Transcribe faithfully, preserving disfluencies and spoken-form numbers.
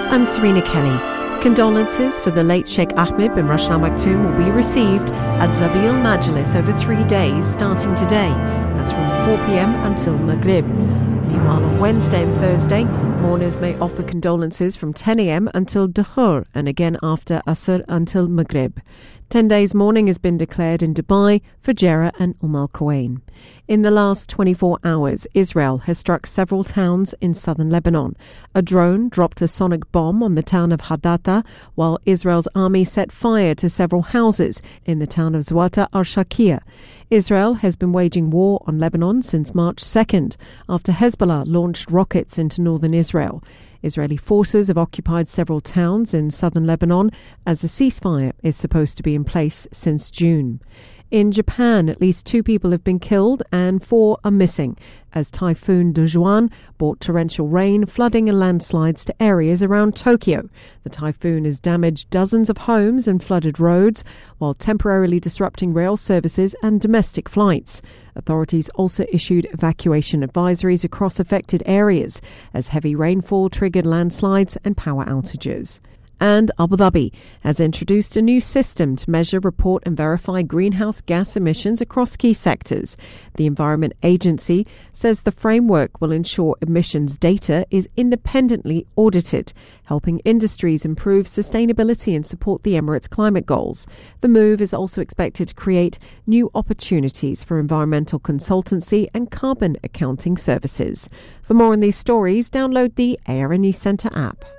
I'm Serena Kelly. Condolences for the late Sheikh Ahmed bin Rashid Al Maktoum will be received at Zabil Majlis over three days starting today. That's from four p.m. until Maghrib. Meanwhile, on Wednesday and Thursday, mourners may offer condolences from ten a.m. until Dhuhr and again after Asr until Maghrib. Ten days mourning has been declared in Dubai, Fujairah and Umm Al Quwain. In the last twenty-four hours, Israel has struck several towns in southern Lebanon. A drone dropped a sonic bomb on the town of Hadatta, while Israel's army set fire to several houses in the town of Zwata al-Shakir. Israel has been waging war on Lebanon since March second, after Hezbollah launched rockets into northern Israel. Israeli forces have occupied several towns in southern Lebanon as the ceasefire is supposed to be in place since June. In Japan, at least two people have been killed and four are missing as Typhoon Dojuan brought torrential rain, flooding and landslides to areas around Tokyo. The typhoon has damaged dozens of homes and flooded roads, while temporarily disrupting rail services and domestic flights. Authorities also issued evacuation advisories across affected areas as heavy rainfall triggered landslides and power outages. And Abu Dhabi has introduced a new system to measure, report and verify greenhouse gas emissions across key sectors. The Environment Agency says the framework will ensure emissions data is independently audited, helping industries improve sustainability and support the Emirates' climate goals. The move is also expected to create new opportunities for environmental consultancy and carbon accounting services. For more on these stories, download the A R N News Centre app.